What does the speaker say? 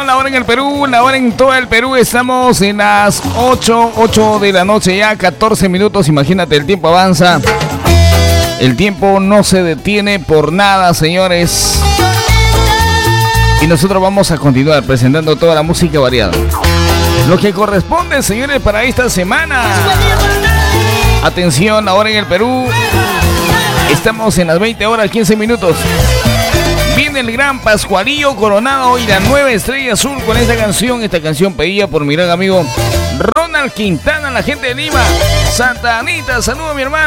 la hora en el Perú, la hora en todo el Perú. Estamos en las 8 de la noche ya, 14 minutos. Imagínate, el tiempo avanza. El tiempo no se detiene por nada, señores. Y nosotros vamos a continuar presentando toda la música variada. Lo que corresponde, señores, para esta semana. Atención, ahora en el Perú. Estamos en las 20 horas, 15 minutos. Viene el gran Pascualillo Coronado y la nueva Estrella Azul con esta canción. Esta canción pedida por mi gran amigo Ronald Quintana, la gente de Lima. Santa Anita, saludo a mi hermano.